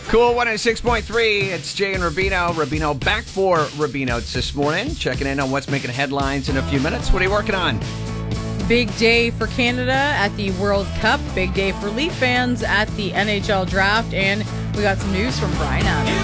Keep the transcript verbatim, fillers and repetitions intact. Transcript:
Cool one oh six point three. It's Jay and Rubino. Rubino back for Rubino's this morning. Checking in on what's making headlines in a few minutes. What are you working on? Big day for Canada at the World Cup. Big day for Leaf fans at the N H L draft. And we got some news from Brian Adams.